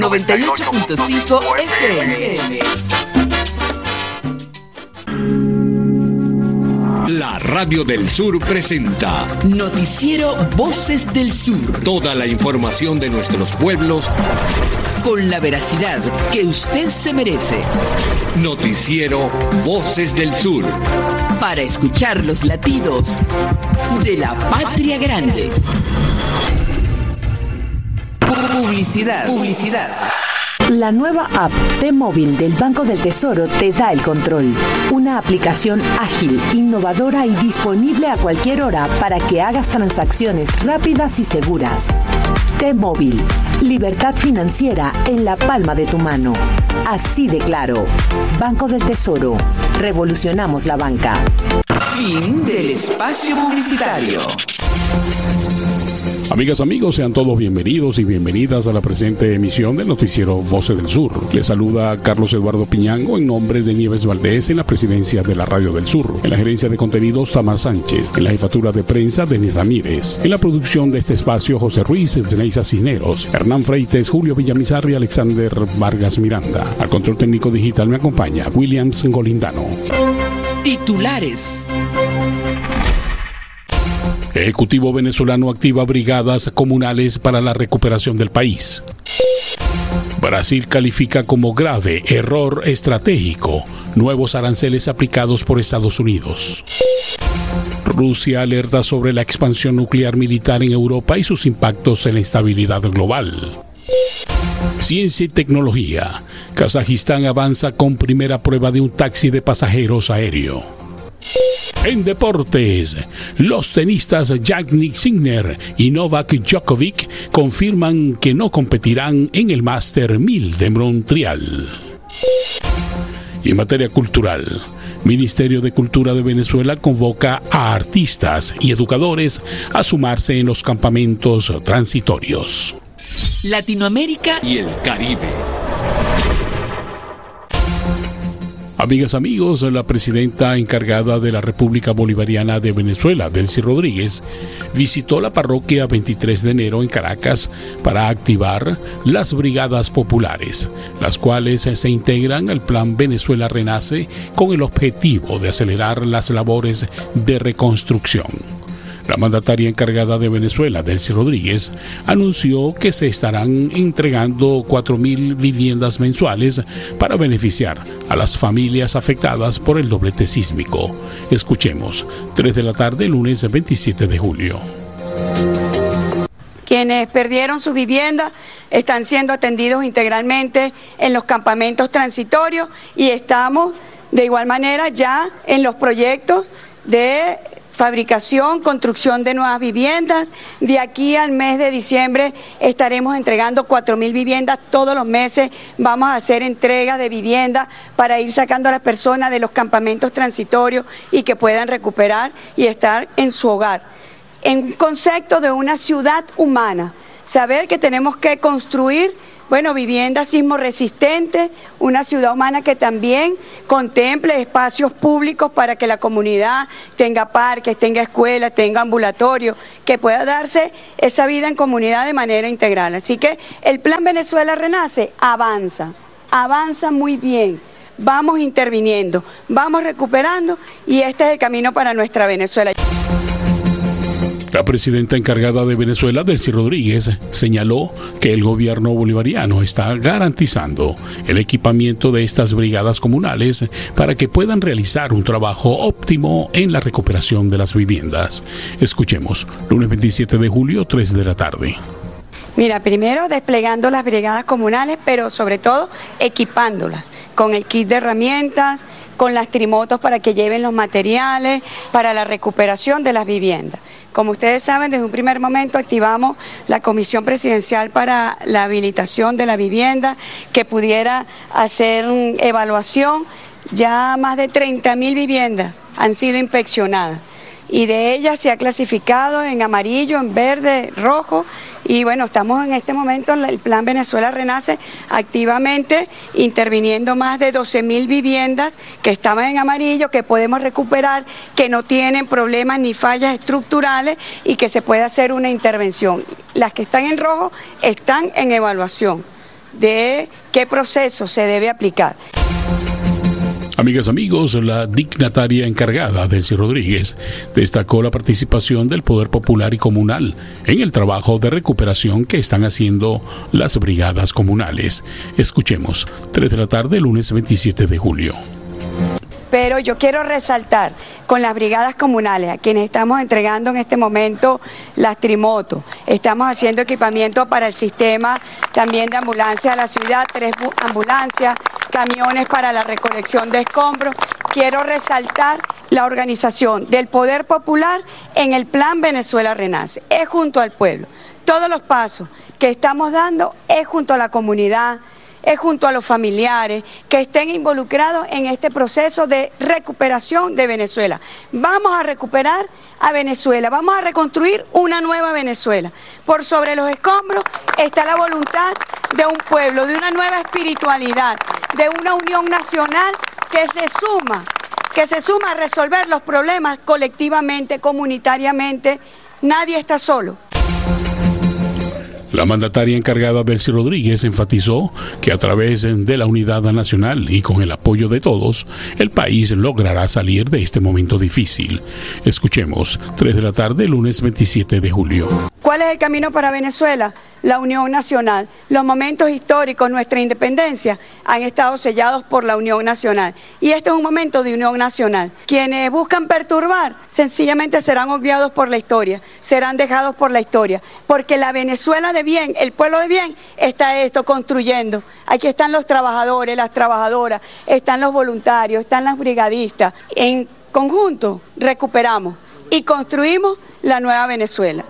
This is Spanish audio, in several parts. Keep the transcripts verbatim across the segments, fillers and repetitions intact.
noventa y ocho punto cinco F M. La Radio del Sur presenta Noticiero Voces del Sur. Toda la información de nuestros pueblos con la veracidad que usted se merece. Noticiero Voces del Sur. Para escuchar los latidos de la patria grande. Publicidad. Publicidad. La nueva app T-Móvil del Banco del Tesoro te da el control. Una aplicación ágil, innovadora y disponible a cualquier hora para que hagas transacciones rápidas y seguras. T-Móvil. Libertad financiera en la palma de tu mano. Así de claro. Banco del Tesoro. Revolucionamos la banca. Fin del espacio publicitario. Amigas, amigos, sean todos bienvenidos y bienvenidas a la presente emisión del noticiero Voces del Sur. Les saluda Carlos Eduardo Piñango en nombre de Nieves Valdés en la presidencia de la Radio del Sur. En la gerencia de contenidos, Tamar Sánchez. En la jefatura de prensa, Denis Ramírez. En la producción de este espacio, José Ruiz, Zeneisa Cisneros, Hernán Freites, Julio Villamizar y Alexander Vargas Miranda. Al control técnico digital me acompaña Williams Golindano. Titulares. Ejecutivo venezolano activa brigadas comunales para la recuperación del país. Brasil califica como grave error estratégico nuevos aranceles aplicados por Estados Unidos. Rusia alerta sobre la expansión nuclear militar en Europa y sus impactos en la estabilidad global. Ciencia y tecnología. Kazajistán avanza con primera prueba de un taxi de pasajeros aéreo. En deportes, los tenistas Jannik Sinner y Novak Djokovic confirman que no competirán en el Master mil de Montreal. Y en materia cultural, Ministerio de Cultura de Venezuela convoca a artistas y educadores a sumarse en los campamentos transitorios. Latinoamérica y el Caribe. Amigas, amigos, la presidenta encargada de la República Bolivariana de Venezuela, Delcy Rodríguez, visitó la parroquia veintitrés de enero en Caracas para activar las brigadas populares, las cuales se integran al Plan Venezuela Renace con el objetivo de acelerar las labores de reconstrucción. La mandataria encargada de Venezuela, Delcy Rodríguez, anunció que se estarán entregando cuatro mil viviendas mensuales para beneficiar a las familias afectadas por el doblete sísmico. Escuchemos, tres de la tarde, lunes veintisiete de julio. Quienes perdieron sus viviendas están siendo atendidos integralmente en los campamentos transitorios y estamos de igual manera ya en los proyectos de fabricación, construcción de nuevas viviendas. De aquí al mes de diciembre estaremos entregando cuatro mil viviendas. Todos los meses vamos a hacer entregas de viviendas para ir sacando a las personas de los campamentos transitorios y que puedan recuperar y estar en su hogar. En un concepto de una ciudad humana, saber que tenemos que construir Bueno, vivienda sismo resistente, una ciudad humana que también contemple espacios públicos para que la comunidad tenga parques, tenga escuelas, tenga ambulatorios, que pueda darse esa vida en comunidad de manera integral. Así que el Plan Venezuela Renace avanza, avanza muy bien. Vamos interviniendo, vamos recuperando y este es el camino para nuestra Venezuela. La presidenta encargada de Venezuela, Delcy Rodríguez, señaló que el gobierno bolivariano está garantizando el equipamiento de estas brigadas comunales para que puedan realizar un trabajo óptimo en la recuperación de las viviendas. Escuchemos, lunes veintisiete de julio, tres de la tarde. Mira, primero desplegando las brigadas comunales, pero sobre todo equipándolas con el kit de herramientas, con las trimotos para que lleven los materiales, para la recuperación de las viviendas. Como ustedes saben, desde un primer momento activamos la Comisión Presidencial para la habilitación de la vivienda, que pudiera hacer evaluación. Ya más de treinta mil viviendas han sido inspeccionadas y de ellas se ha clasificado en amarillo, en verde, rojo. Y bueno, estamos en este momento en el Plan Venezuela Renace activamente interviniendo más de doce mil viviendas que estaban en amarillo, que podemos recuperar, que no tienen problemas ni fallas estructurales y que se puede hacer una intervención. Las que están en rojo están en evaluación. de qué proceso se debe aplicar. Amigas, amigos, la dignataria encargada, Delcy Rodríguez, destacó la participación del Poder Popular y Comunal en el trabajo de recuperación que están haciendo las brigadas comunales. Escuchemos, tres de la tarde, lunes veintisiete de julio. Pero yo quiero resaltar con las brigadas comunales, a quienes estamos entregando en este momento las trimotos, estamos haciendo equipamiento para el sistema también de ambulancia a la ciudad, tres ambulancias, camiones para la recolección de escombros. Quiero resaltar la organización del Poder Popular en el Plan Venezuela Renace, es junto al pueblo. Todos los pasos que estamos dando es junto a la comunidad, es junto a los familiares que estén involucrados en este proceso de recuperación de Venezuela. Vamos a recuperar a Venezuela, vamos a reconstruir una nueva Venezuela. Por sobre los escombros está la voluntad de un pueblo, de una nueva espiritualidad, de una unión nacional que se suma, que se suma a resolver los problemas colectivamente, comunitariamente. Nadie está solo. La mandataria encargada, Delcy Rodríguez, enfatizó que a través de la unidad nacional y con el apoyo de todos, el país logrará salir de este momento difícil. Escuchemos, tres de la tarde, lunes veintisiete de julio. ¿Cuál es el camino para Venezuela? La unión nacional. Los momentos históricos, nuestra independencia, han estado sellados por la unión nacional. Y este es un momento de unión nacional. Quienes buscan perturbar, sencillamente serán obviados por la historia, serán dejados por la historia. Porque la Venezuela de bien, el pueblo de bien, está esto construyendo. Aquí están los trabajadores, las trabajadoras, están los voluntarios, están las brigadistas. En conjunto recuperamos y construimos la nueva Venezuela.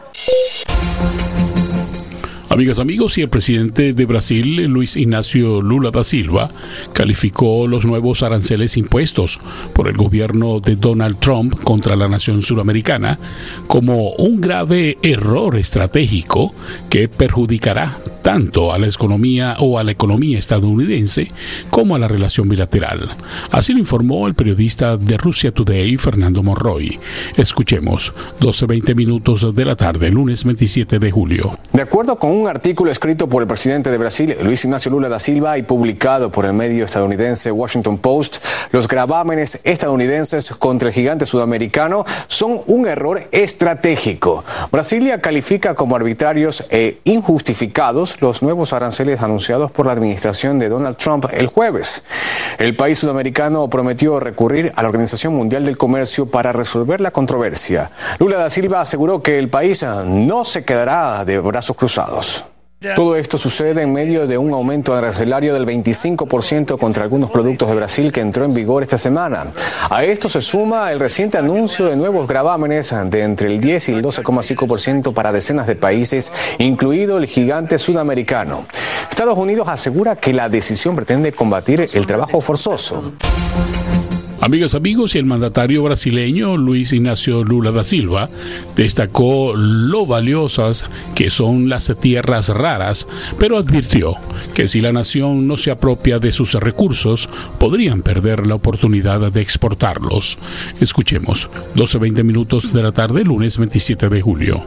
Amigas, amigos, y el presidente de Brasil, Luis Ignacio Lula da Silva, calificó los nuevos aranceles impuestos por el gobierno de Donald Trump contra la nación suramericana como un grave error estratégico que perjudicará tanto a la economía o a la economía estadounidense como a la relación bilateral. Así lo informó el periodista de Russia Today, Fernando Monroy. Escuchemos, doce veinte minutos de la tarde, lunes veintisiete de julio. De acuerdo con un artículo escrito por el presidente de Brasil, Luis Ignacio Lula da Silva, y publicado por el medio estadounidense Washington Post, los gravámenes estadounidenses contra el gigante sudamericano son un error estratégico. Brasilia califica como arbitrarios e injustificados los nuevos aranceles anunciados por la administración de Donald Trump el jueves. El país sudamericano prometió recurrir a la Organización Mundial del Comercio para resolver la controversia. Lula da Silva aseguró que el país no se quedará de brazos cruzados. Todo esto sucede en medio de un aumento arancelario del veinticinco por ciento contra algunos productos de Brasil que entró en vigor esta semana. A esto se suma el reciente anuncio de nuevos gravámenes de entre el diez y el doce coma cinco por ciento para decenas de países, incluido el gigante sudamericano. Estados Unidos asegura que la decisión pretende combatir el trabajo forzoso. Amigas, amigos, y el mandatario brasileño Luis Ignacio Lula da Silva destacó lo valiosas que son las tierras raras, pero advirtió que si la nación no se apropia de sus recursos, podrían perder la oportunidad de exportarlos. Escuchemos, doce veinte minutos de la tarde, lunes veintisiete de julio.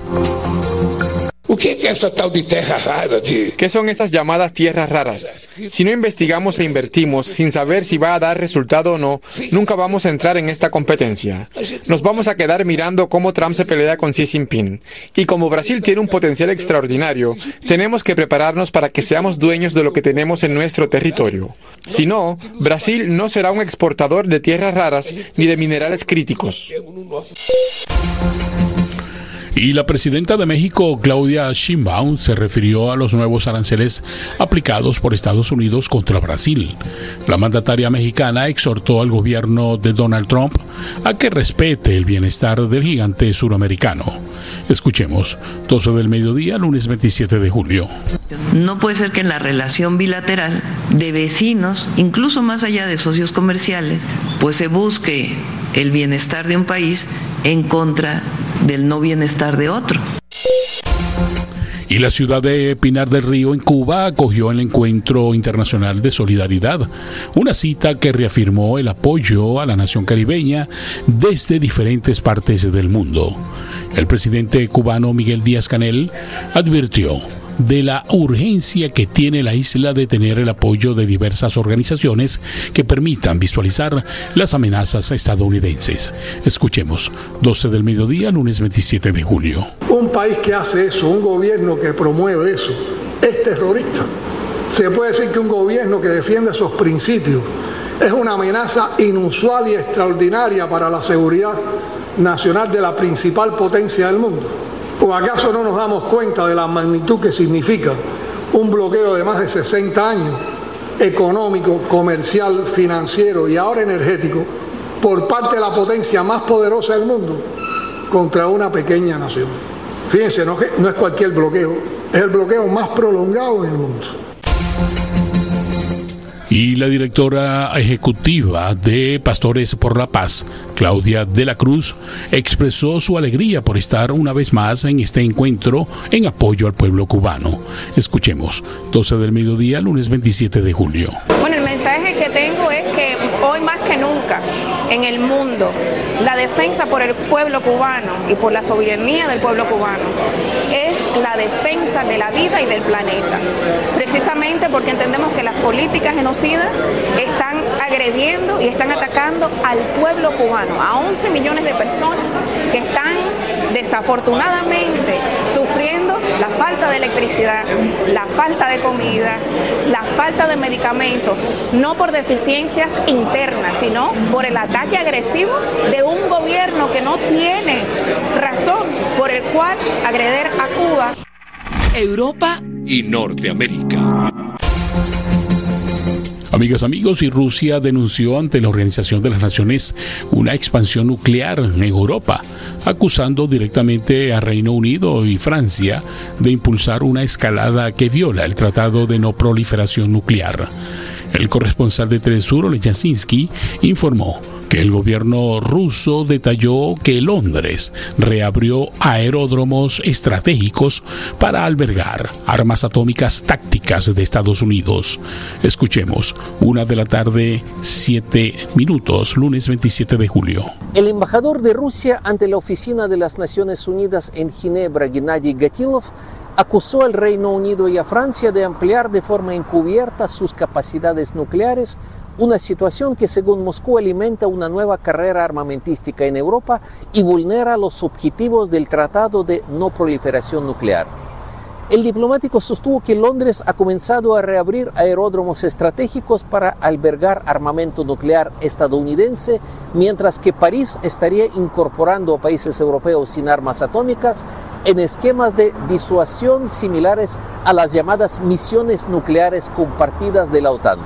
¿Qué son esas llamadas tierras raras? Si no investigamos e invertimos sin saber si va a dar resultado o no, nunca vamos a entrar en esta competencia. Nos vamos a quedar mirando cómo Trump se pelea con Xi Jinping. Y como Brasil tiene un potencial extraordinario, tenemos que prepararnos para que seamos dueños de lo que tenemos en nuestro territorio. Si no, Brasil no será un exportador de tierras raras ni de minerales críticos. Y la presidenta de México, Claudia Sheinbaum, se refirió a los nuevos aranceles aplicados por Estados Unidos contra Brasil. La mandataria mexicana exhortó al gobierno de Donald Trump a que respete el bienestar del gigante suramericano. Escuchemos, doce del mediodía, lunes veintisiete de julio. No puede ser que en la relación bilateral de vecinos, incluso más allá de socios comerciales, pues se busque el bienestar de un país en contra del no bienestar de otro. Y la ciudad de Pinar del Río, en Cuba, acogió el Encuentro Internacional de Solidaridad, una cita que reafirmó el apoyo a la nación caribeña desde diferentes partes del mundo. El presidente cubano Miguel Díaz-Canel advirtió de la urgencia que tiene la isla de tener el apoyo de diversas organizaciones que permitan visualizar las amenazas estadounidenses. Escuchemos, doce del mediodía, lunes veintisiete de julio. Un país que hace eso, un gobierno que promueve eso, es terrorista. Se puede decir que un gobierno que defiende esos principios es una amenaza inusual y extraordinaria para la seguridad nacional de la principal potencia del mundo. ¿O acaso no nos damos cuenta de la magnitud que significa un bloqueo de más de sesenta años, económico, comercial, financiero y ahora energético, por parte de la potencia más poderosa del mundo contra una pequeña nación? Fíjense, no, no es cualquier bloqueo, es el bloqueo más prolongado en el mundo. Y la directora ejecutiva de Pastores por la Paz, Claudia de la Cruz, expresó su alegría por estar una vez más en este encuentro en apoyo al pueblo cubano. Escuchemos, doce del mediodía, lunes veintisiete de julio. Bueno, el mensaje que tengo es que hoy más que nunca en el mundo, la defensa por el pueblo cubano y por la soberanía del pueblo cubano es la defensa de la vida y del planeta. Precisamente porque entendemos que las políticas genocidas están agrediendo y están atacando al pueblo cubano, a once millones de personas que están desafortunadamente sufriendo la falta de electricidad, la falta de comida, la falta de medicamentos, no por deficiencias internas, sino por el ataque agresivo de un gobierno que no tiene razón por el cual agreder a Cuba, Europa y Norteamérica. Amigas, amigos, y Rusia denunció ante la Organización de las Naciones una expansión nuclear en Europa, acusando directamente a Reino Unido y Francia de impulsar una escalada que viola el Tratado de No Proliferación Nuclear. El corresponsal de Telesur, Oleg Yasinski, informó que el gobierno ruso detalló que Londres reabrió aeródromos estratégicos para albergar armas atómicas tácticas de Estados Unidos. Escuchemos, una de la tarde, siete minutos, lunes veintisiete de julio. El embajador de Rusia ante la Oficina de las Naciones Unidas en Ginebra, Gennady Gatilov, acusó al Reino Unido y a Francia de ampliar de forma encubierta sus capacidades nucleares, una situación que según Moscú alimenta una nueva carrera armamentística en Europa y vulnera los objetivos del Tratado de No Proliferación Nuclear. El diplomático sostuvo que Londres ha comenzado a reabrir aeródromos estratégicos para albergar armamento nuclear estadounidense, mientras que París estaría incorporando a países europeos sin armas atómicas en esquemas de disuasión similares a las llamadas misiones nucleares compartidas de la OTAN.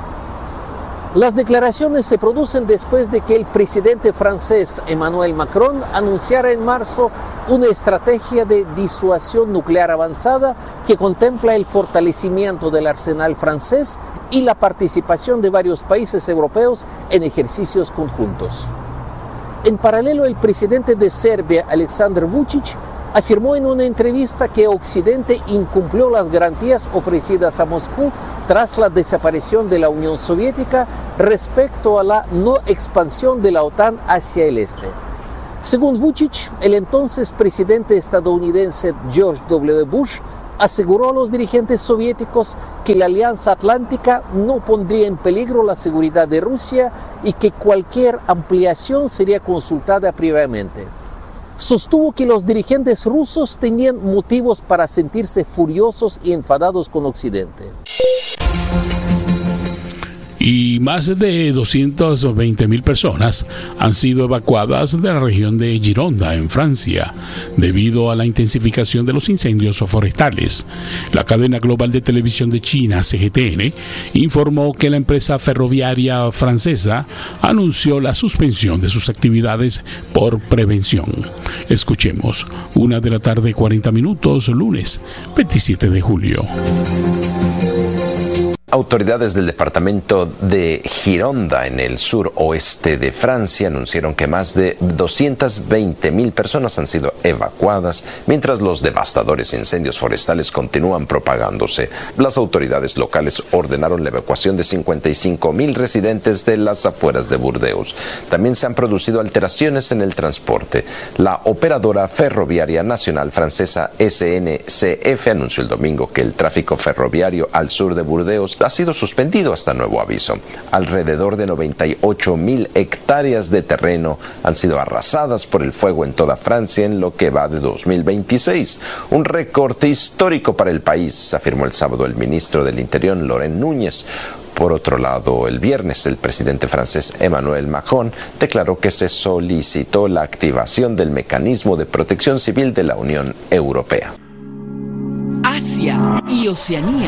Las declaraciones se producen después de que el presidente francés Emmanuel Macron anunciara en marzo una estrategia de disuasión nuclear avanzada que contempla el fortalecimiento del arsenal francés y la participación de varios países europeos en ejercicios conjuntos. En paralelo, el presidente de Serbia, Aleksandar Vučić, afirmó en una entrevista que Occidente incumplió las garantías ofrecidas a Moscú tras la desaparición de la Unión Soviética respecto a la no expansión de la OTAN hacia el este. Según Vučić, el entonces presidente estadounidense George W. Bush aseguró a los dirigentes soviéticos que la Alianza Atlántica no pondría en peligro la seguridad de Rusia y que cualquier ampliación sería consultada previamente. Sostuvo que los dirigentes rusos tenían motivos para sentirse furiosos y enfadados con Occidente. Y más de doscientas veinte mil personas han sido evacuadas de la región de Gironda, en Francia, debido a la intensificación de los incendios forestales. La cadena global de televisión de China, C G T N, informó que la empresa ferroviaria francesa anunció la suspensión de sus actividades por prevención. Escuchemos, una de la tarde, cuarenta minutos, lunes veintisiete de julio. Autoridades del departamento de Gironda, en el suroeste de Francia, anunciaron que más de doscientas veinte mil personas han sido evacuadas, mientras los devastadores incendios forestales continúan propagándose. Las autoridades locales ordenaron la evacuación de cincuenta y cinco mil residentes de las afueras de Burdeos. También se han producido alteraciones en el transporte. La operadora ferroviaria nacional francesa S N C F anunció el domingo que el tráfico ferroviario al sur de Burdeos ha sido suspendido hasta nuevo aviso. Alrededor de noventa y ocho mil hectáreas de terreno han sido arrasadas por el fuego en toda Francia en lo que va de dos mil veintiséis. Un récord histórico para el país, afirmó el sábado el ministro del Interior, Laurent Núñez. Por otro lado, el viernes, el presidente francés Emmanuel Macron declaró que se solicitó la activación del mecanismo de protección civil de la Unión Europea. Asia y Oceanía.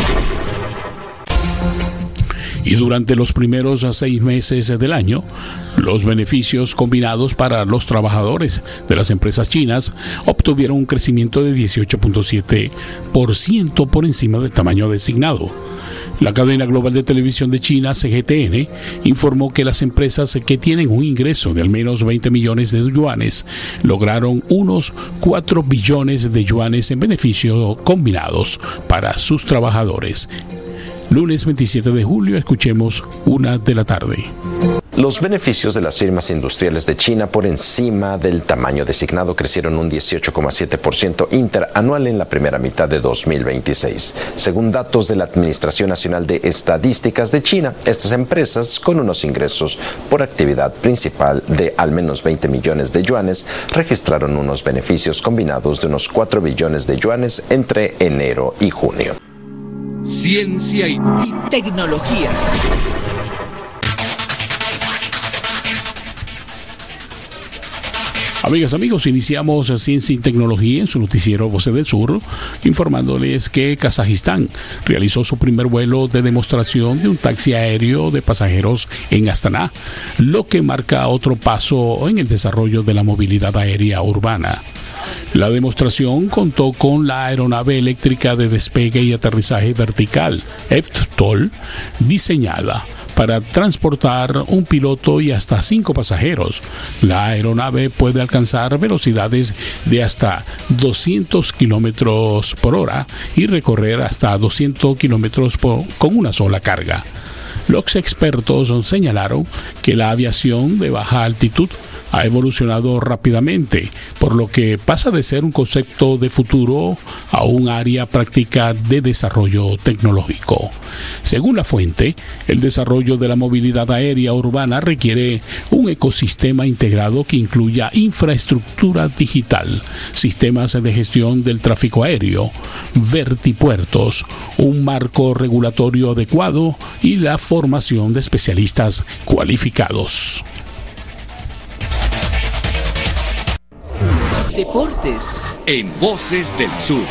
Y durante los primeros seis meses del año, los beneficios combinados para los trabajadores de las empresas chinas obtuvieron un crecimiento de dieciocho punto siete por ciento por encima del tamaño designado. La cadena global de televisión de China, C G T N, informó que las empresas que tienen un ingreso de al menos veinte millones de yuanes lograron unos cuatro billones de yuanes en beneficios combinados para sus trabajadores. Lunes veintisiete de julio, escuchemos una de la tarde. Los beneficios de las firmas industriales de China por encima del tamaño designado crecieron un dieciocho coma siete por ciento interanual en la primera mitad de dos mil veintiséis. Según datos de la Administración Nacional de Estadísticas de China, estas empresas con unos ingresos por actividad principal de al menos veinte millones de yuanes registraron unos beneficios combinados de unos cuatro billones de yuanes entre enero y junio. Ciencia y, y tecnología. Amigas, amigos, iniciamos Ciencia y Tecnología en su noticiero Voces del Sur, informándoles que Kazajistán realizó su primer vuelo de demostración de un taxi aéreo de pasajeros en Astana, lo que marca otro paso en el desarrollo de la movilidad aérea urbana. La demostración contó con la aeronave eléctrica de despegue y aterrizaje vertical, E F T T O L, diseñada para transportar un piloto y hasta cinco pasajeros. La aeronave puede alcanzar velocidades de hasta doscientos kilómetros por hora y recorrer hasta doscientos kilómetros por, con una sola carga. Los expertos señalaron que la aviación de baja altitud ha evolucionado rápidamente, por lo que pasa de ser un concepto de futuro a un área práctica de desarrollo tecnológico. Según la fuente, el desarrollo de la movilidad aérea urbana requiere un ecosistema integrado que incluya infraestructura digital, sistemas de gestión del tráfico aéreo, vertipuertos, un marco regulatorio adecuado y la formación de especialistas cualificados. Deportes en Voces del Sur.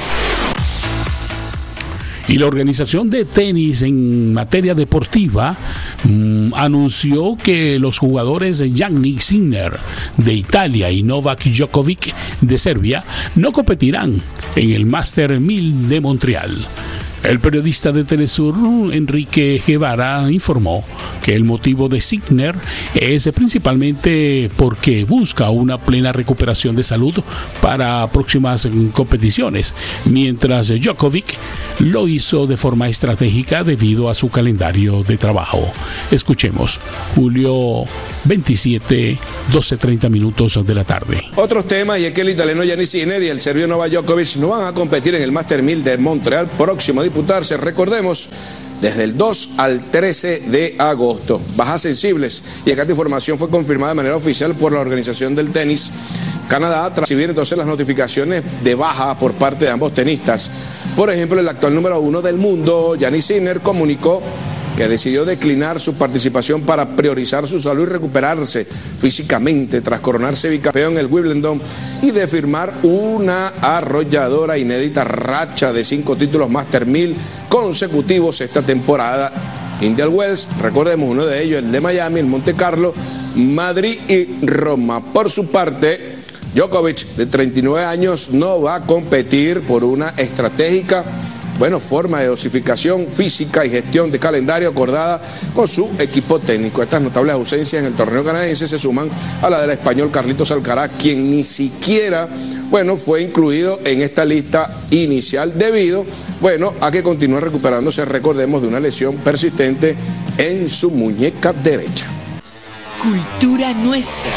Y la organización de tenis en materia deportiva mmm, anunció que los jugadores Jannik Sinner de Italia y Novak Djokovic de Serbia no competirán en el Master mil de Montreal. El periodista de Telesur, Enrique Guevara, informó que el motivo de Sinner es principalmente porque busca una plena recuperación de salud para próximas competiciones, mientras Djokovic lo hizo de forma estratégica debido a su calendario de trabajo. Escuchemos, julio veintisiete, doce treinta minutos de la tarde. Otros temas, y es que el italiano Jannik Sinner y el serbio Novak Djokovic no van a competir en el Master mil de Montreal próximo a disputarse, recordemos, desde el dos al trece de agosto. Bajas sensibles, y esta información fue confirmada de manera oficial por la Organización del Tenis Canadá, tras recibir entonces las notificaciones de baja por parte de ambos tenistas. Por ejemplo, el actual número uno del mundo, Jannik Sinner, comunicó que decidió declinar su participación para priorizar su salud y recuperarse físicamente tras coronarse bicampeón en el Wimbledon y de firmar una arrolladora inédita racha de cinco títulos Master mil consecutivos esta temporada. Indian Wells, recordemos uno de ellos, el de Miami, el Monte Carlo, Madrid y Roma. Por su parte, Djokovic, de treinta y nueve años, no va a competir por una estratégica bueno, forma de dosificación física y gestión de calendario acordada con su equipo técnico. Estas notables ausencias en el torneo canadiense se suman a la del español Carlitos Alcaraz, quien ni siquiera, bueno, fue incluido en esta lista inicial debido, bueno, a que continúa recuperándose, recordemos, de una lesión persistente en su muñeca derecha. Cultura nuestra.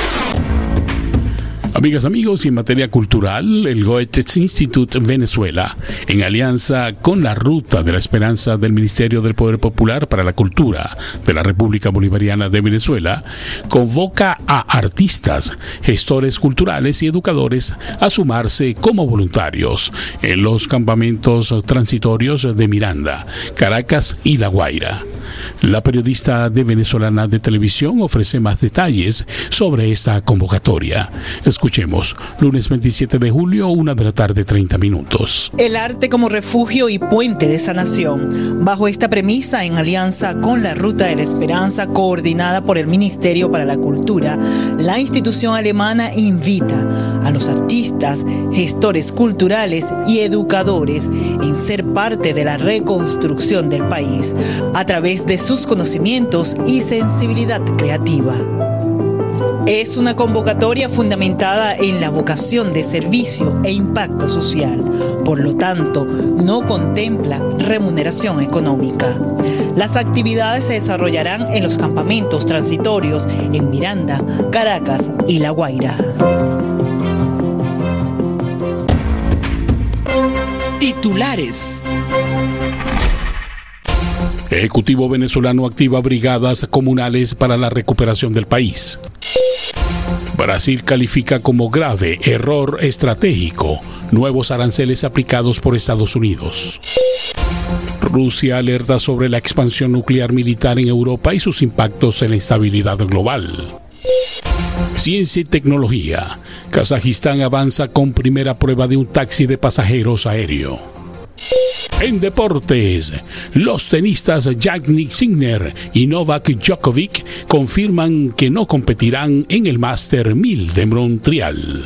Amigas, amigos, y en materia cultural, el Goethe Institut Venezuela, en alianza con la Ruta de la Esperanza del Ministerio del Poder Popular para la Cultura de la República Bolivariana de Venezuela, convoca a artistas, gestores culturales y educadores a sumarse como voluntarios en los campamentos transitorios de Miranda, Caracas y La Guaira. La periodista de Venezolana de Televisión ofrece más detalles sobre esta convocatoria. Escuchemos, lunes veintisiete de julio, una de la tarde, treinta minutos. El arte como refugio y puente de sanación. Bajo esta premisa, en alianza con la Ruta de la Esperanza, coordinada por el Ministerio para la Cultura, la institución alemana invita a los artistas, gestores culturales y educadores en ser parte de la reconstrucción del país a través de sus conocimientos y sensibilidad creativa. Es una convocatoria fundamentada en la vocación de servicio e impacto social, por lo tanto, no contempla remuneración económica. Las actividades se desarrollarán en los campamentos transitorios en Miranda, Caracas y La Guaira. Titulares. Ejecutivo venezolano activa brigadas comunales para la recuperación del país. Brasil califica como grave error estratégico nuevos aranceles aplicados por Estados Unidos. Rusia alerta sobre la expansión nuclear militar en Europa y sus impactos en la estabilidad global. Ciencia y tecnología. Kazajistán avanza con primera prueba de un taxi de pasajeros aéreo. En deportes, los tenistas Jannik Sinner y Novak Djokovic confirman que no competirán en el Master mil de Montreal.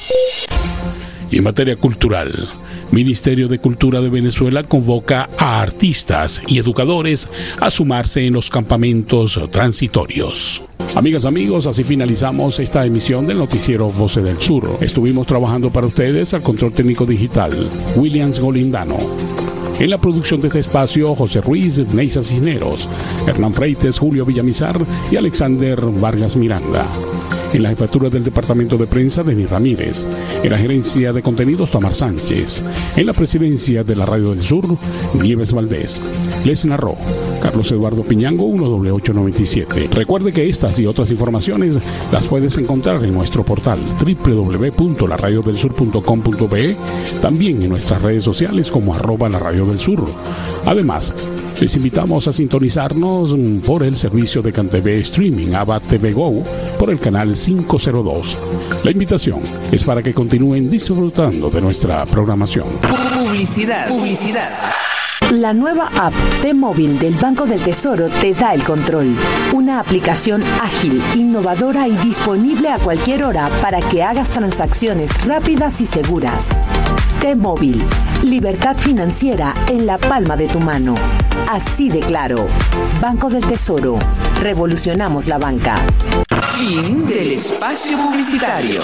Y en materia cultural, Ministerio de Cultura de Venezuela convoca a artistas y educadores a sumarse en los campamentos transitorios. Amigas, amigos, así finalizamos esta emisión del noticiero Voces del Sur. Estuvimos trabajando para ustedes al control técnico digital, Williams Golindano. En la producción de este espacio, José Ruiz, Neisa Cisneros, Hernán Freites, Julio Villamizar y Alexander Vargas Miranda. En la jefatura del departamento de prensa, Denis Ramírez. En la gerencia de contenidos, Tamar Sánchez. En la presidencia de la Radio del Sur, Nieves Valdés. Les narró Carlos Eduardo Piñango, uno doble ocho noventa y siete. Recuerde que estas y otras informaciones las puedes encontrar en nuestro portal doble u doble u doble u punto la radio del sur punto com punto be, también en nuestras redes sociales como arroba la radio del sur. Además, les invitamos a sintonizarnos por el servicio de CanTV Streaming Ava T V Go por el canal quinientos dos. La invitación es para que continúen disfrutando de nuestra programación. Publicidad. Publicidad. La nueva app T-Móvil del Banco del Tesoro te da el control. Una aplicación ágil, innovadora y disponible a cualquier hora para que hagas transacciones rápidas y seguras. T-Móvil, libertad financiera en la palma de tu mano. Así de claro. Banco del Tesoro, revolucionamos la banca. Fin del espacio publicitario.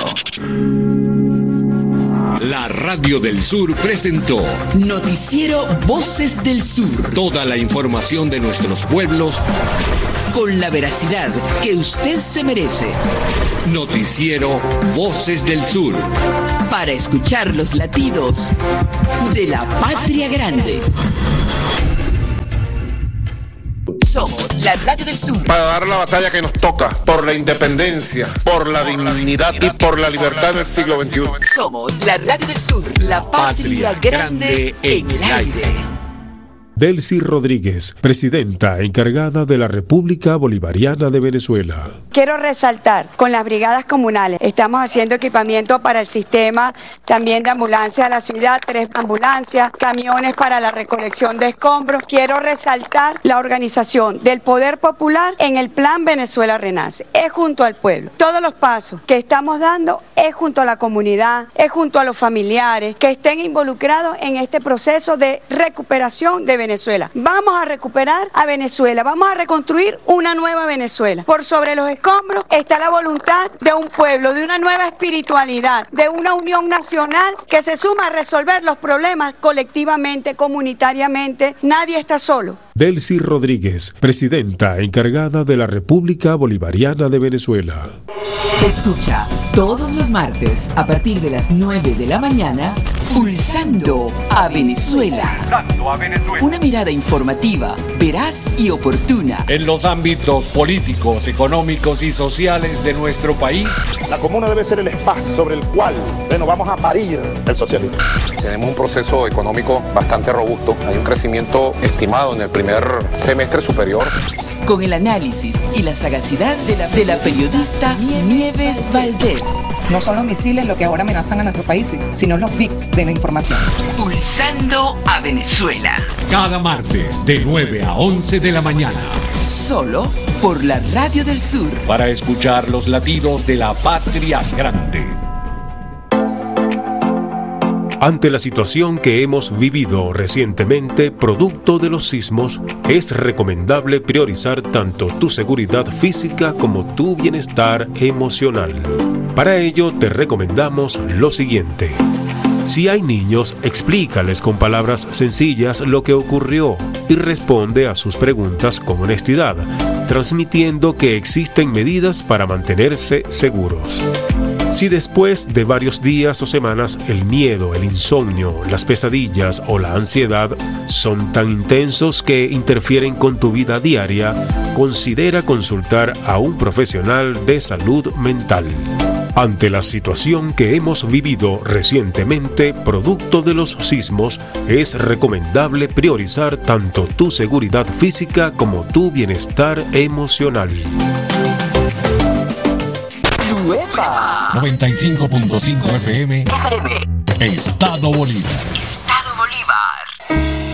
La Radio del Sur presentó Noticiero Voces del Sur. Toda la información de nuestros pueblos con la veracidad que usted se merece. Noticiero Voces del Sur. Para escuchar los latidos de la patria grande. Somos la Radio del Sur. Para dar la batalla que nos toca por la independencia, por la dignidad y por la libertad del siglo veintiuno. Somos la Radio del Sur, la patria grande en el aire. Delcy Rodríguez, presidenta encargada de la República Bolivariana de Venezuela. Quiero resaltar, con las brigadas comunales, estamos haciendo equipamiento para el sistema también de ambulancia de la ciudad, tres ambulancias, camiones para la recolección de escombros. Quiero resaltar la organización del Poder Popular en el Plan Venezuela Renace. Es junto al pueblo. Todos los pasos que estamos dando es junto a la comunidad, es junto a los familiares que estén involucrados en este proceso de recuperación de Venezuela. Vamos a recuperar a Venezuela, vamos a reconstruir una nueva Venezuela. Por sobre los escombros está la voluntad de un pueblo, de una nueva espiritualidad, de una unión nacional que se suma a resolver los problemas colectivamente, comunitariamente. Nadie está solo. Delcy Rodríguez, presidenta encargada de la República Bolivariana de Venezuela. Escucha todos los martes a partir de las nueve de la mañana, Pulsando a Venezuela. Pulsando a Venezuela. Una mirada informativa, veraz y oportuna. En los ámbitos políticos, económicos y sociales de nuestro país. La comuna debe ser el espacio sobre el cual bueno, vamos a parir el socialismo. Tenemos un proceso económico bastante robusto. Hay un crecimiento estimado en el primer semestre superior. Con el análisis y la sagacidad de la, de la periodista Nieves Valdés. No son los misiles lo que ahora amenazan a nuestro país, sino los B I Cs de la información. Pulsando a Venezuela. Cada martes de nueve a once de la mañana. Solo por la Radio del Sur. Para escuchar los latidos de la patria grande. Ante la situación que hemos vivido recientemente, producto de los sismos, es recomendable priorizar tanto tu seguridad física como tu bienestar emocional. Para ello, te recomendamos lo siguiente. Si hay niños, explícales con palabras sencillas lo que ocurrió y responde a sus preguntas con honestidad, transmitiendo que existen medidas para mantenerse seguros. Si después de varios días o semanas el miedo, el insomnio, las pesadillas o la ansiedad son tan intensos que interfieren con tu vida diaria, considera consultar a un profesional de salud mental. Ante la situación que hemos vivido recientemente, producto de los sismos, es recomendable priorizar tanto tu seguridad física como tu bienestar emocional. noventa y cinco punto cinco F M, Estado Bolívar.